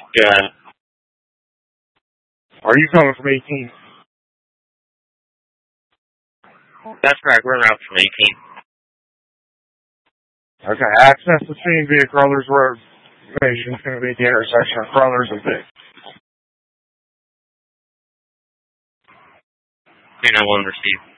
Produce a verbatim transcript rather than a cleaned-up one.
Yeah. Are you coming from eighteen? That's correct. We're out from eighteen. Okay, access to scene via Crothers Road. Station is going to be at the intersection of Crothers and Big. You know, one received.